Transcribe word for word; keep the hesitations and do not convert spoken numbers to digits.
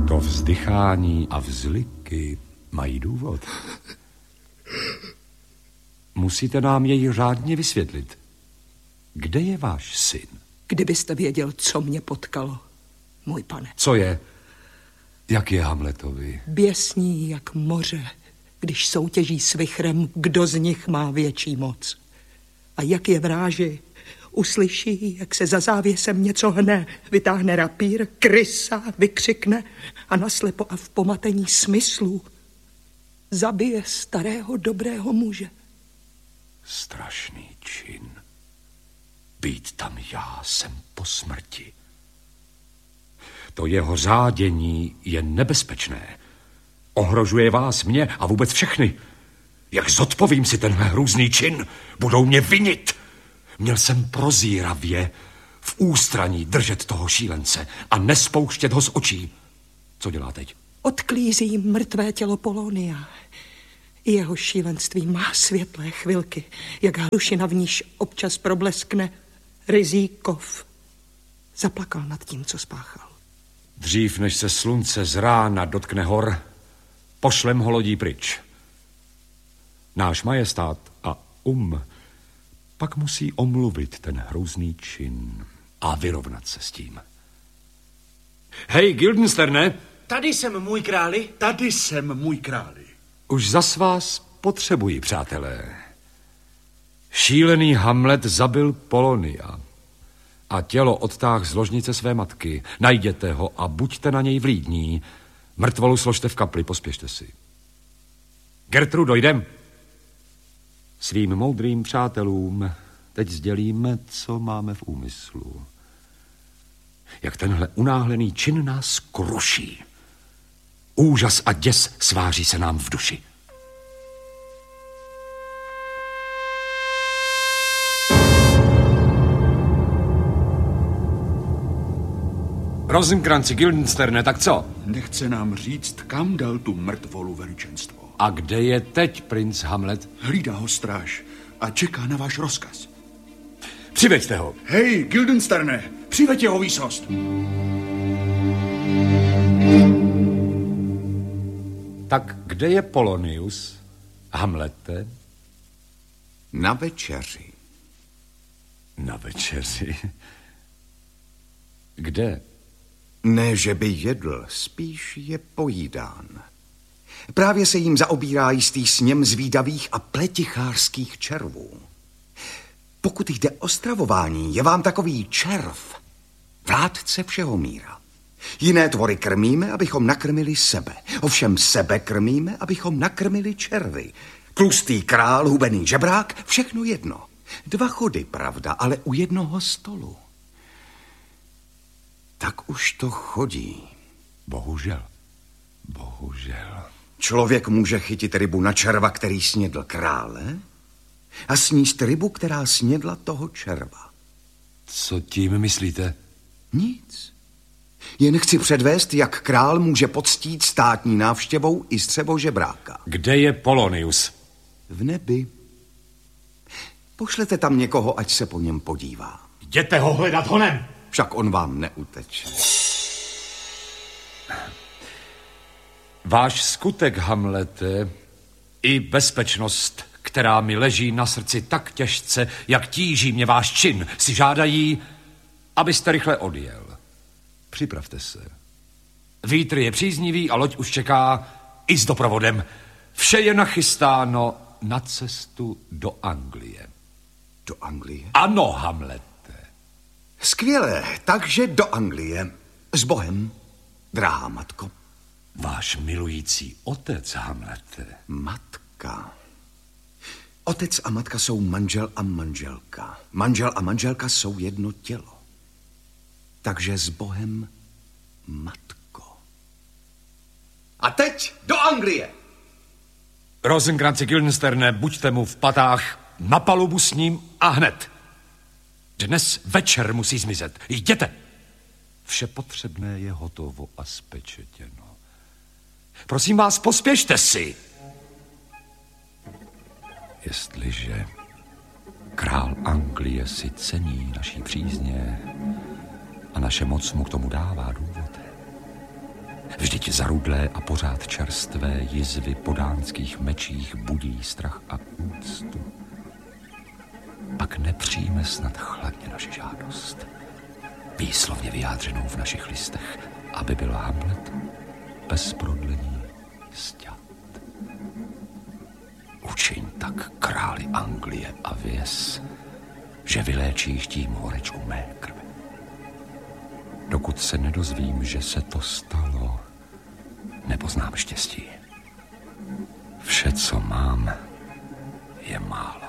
To vzdychání a vzliky mají důvod. Musíte nám jej řádně vysvětlit. Kde je váš syn? Kdybyste věděl, co mě potkalo, můj pane. Co je? Jak je Hamletovi? Běsní jak moře, když soutěží s vichrem, kdo z nich má větší moc. A jak je vráži, uslyší, jak se za závěsem něco hne, vytáhne rapír, krysa, vykřikne a naslepo a v pomatení smyslů zabije starého dobrého muže. Strašný čin. Být tam já jsem po smrti. To jeho řádění je nebezpečné. Ohrožuje vás, mě a vůbec všechny. Jak zodpovím si tenhle hrůzný čin, budou mě vinit. Měl jsem prozíravě v ústraní držet toho šílence a nespouštět ho z očí. Co dělá teď? Odklízí mrtvé tělo Polonia. I jeho šílenství má světlé chvilky, jak hlušina v níž občas probleskne ryzí kov. Zaplakal nad tím, co spáchal. Dřív, než se slunce z rána dotkne hor, pošlem ho lodí pryč. Náš majestát a um pak musí omluvit ten hrůzný čin a vyrovnat se s tím. Hej, Guildensterne! Tady jsem, můj králi. Tady jsem, můj králi. Už zas vás potřebuji, přátelé. Šílený Hamlet zabil Polonia a tělo odtáh z ložnice své matky. Najděte ho a buďte na něj vlídní. Mrtvolu složte v kapli, pospěšte si. Gertrudo, jdem. Svým moudrým přátelům teď sdělíme, co máme v úmyslu. Jak tenhle unáhlený čin nás kruší. Úžas a děs sváří se nám v duši. Rosenkranci, Guildensterne, tak co? Nechce nám říct, kam dal tu mrtvolu veličenstvo. A kde je teď princ Hamlet? Hlídá ho stráž a čeká na váš rozkaz. Přiveďte ho. Hej, Guildensterne, přiveď jeho výsost. Tak kde je Polonius, Hamlete? Na večeři. Na večeři? Kde? Ne, že by jedl, spíš je pojídán. Právě se jim zaobírá jistý sněm zvídavých a pletichářských červů. Pokud jde o stravování, je vám takový červ vládce všeho míra. Jiné tvory krmíme, abychom nakrmili sebe. Ovšem sebe krmíme, abychom nakrmili červy. Tlustý král, hubený žebrák, všechno jedno. Dva chody, pravda, ale u jednoho stolu. Tak už to chodí. Bohužel. Bohužel. Člověk může chytit rybu na červa, který snědl krále, a sníst rybu, která snědla toho červa. Co tím myslíte? Nic. Jen chci předvést, jak král může poctít státní návštěvou i střevo žebráka. Kde je Polonius? V nebi. Pošlete tam někoho, ať se po něm podívá. Jděte ho hledat honem. Však on vám neuteče. Váš skutek, Hamlete, i bezpečnost, která mi leží na srdci tak těžce, jak tíží mě váš čin, si žádají, abyste rychle odjel. Připravte se. Vítr je příznivý a loď už čeká i s doprovodem. Vše je nachystáno na cestu do Anglie. Do Anglie? Ano, Hamlete. Skvělé, takže do Anglie. S Bohem, drahá matko. Váš milující otec, Hamlete. Matka. Otec a matka jsou manžel a manželka. Manžel a manželka jsou jedno tělo. Takže s Bohem, matko. A teď do Anglie! Rosenkranci, Guildensterne, buďte mu v patách, na palubu s ním a hned. Dnes večer musí zmizet. Jděte! Vše potřebné je hotovo a spečetěno. Prosím vás, pospěšte si! Jestliže král Anglie si cení naší přízně a naše moc mu k tomu dává důvod, Vždyť zarudlé a pořád čerstvé jizvy po dánských mečích budí strach a úctu. Pak nepřijme snad chladně naši žádost, výslovně vyjádřenou v našich listech, aby byl Hamlet bez prodlení sťat. Učiň tak králi Anglie a věz, že vyléčíš tím horečku mé krve. Dokud se nedozvím, že se to stalo, nepoznám štěstí. Vše, co mám, je málo.